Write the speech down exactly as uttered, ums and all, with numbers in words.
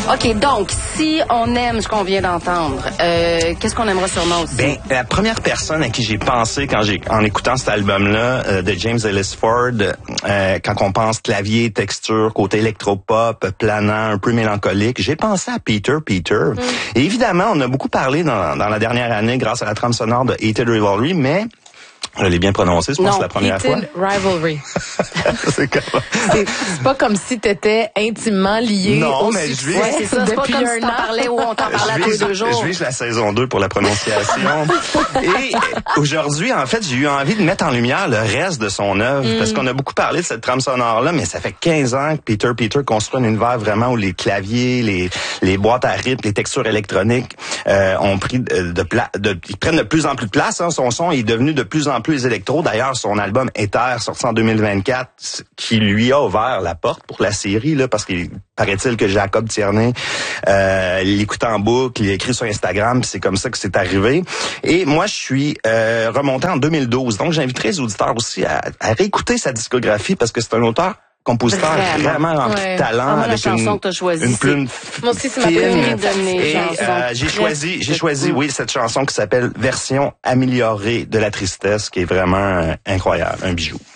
OK, donc, si on aime ce qu'on vient d'entendre, euh, qu'est-ce qu'on aimerait sûrement aussi? Ben, la première personne à qui j'ai pensé quand j'ai en écoutant cet album-là euh, de James Ellis Ford, euh, quand on pense clavier, texture, côté électropop, planant, un peu mélancolique, j'ai pensé à Peter Peter. Mm. Et évidemment, on a beaucoup parlé dans, dans la dernière année grâce à la trame sonore de Heated Rivalry, mais je l'ai bien prononcé, je pense que c'est la première fois. Heated Rivalry. c'est, comme... c'est, c'est pas comme si t'étais intimement lié non, au mais succès. Je vis, ouais, c'est ça, c'est pas comme si t'en parlais ou on t'en parlait à tous les deux jours. Je vis la saison deux pour la prononciation. Et aujourd'hui, en fait, j'ai eu envie de mettre en lumière le reste de son œuvre, mm. parce qu'on a beaucoup parlé de cette trame sonore-là, mais ça fait quinze ans que Peter Peter construit un univers vraiment où les claviers, les, les boîtes à rythme, les textures électroniques euh, ont pris de, de, pla- de ils prennent de plus en plus de place. Hein. Son son est devenu de plus en plus électro. D'ailleurs, son album Ether, sorti en deux mille vingt-quatre, qui lui a ouvert la porte pour la série, là, parce qu'il paraît-il que Jacob Tierney euh, l'écoute en boucle, il écrit sur Instagram, puis c'est comme ça que c'est arrivé. Et moi, je suis euh, remonté en deux mille douze. Donc, j'inviterai les auditeurs aussi à, à réécouter sa discographie, parce que c'est un auteur compositeur vraiment, vraiment rempli ouais. de talent, ah, moi, avec la chanson une, que t'as choisie, une plume moi aussi, c'est ma préférée de mes et chansons. euh, j'ai choisi, j'ai choisi, oui, cette chanson qui s'appelle Version améliorée de la tristesse, qui est vraiment euh, incroyable, un bijou.